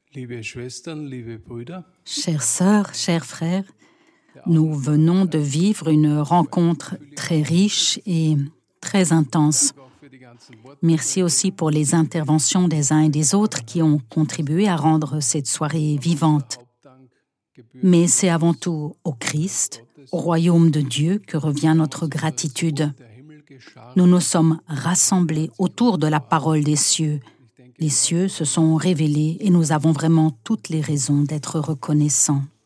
Liebe Schwestern, liebe Brüder, Chères sœurs, chers frères, nous venons de vivre une rencontre très riche et très intense. Merci aussi pour les interventions des uns et des autres qui ont contribué à rendre cette soirée vivante. Mais c'est avant tout au Christ, au royaume de Dieu, que revient notre gratitude. Nous nous sommes rassemblés autour de la parole des cieux. Les cieux se sont révélés et nous avons vraiment toutes les raisons d'être reconnaissants.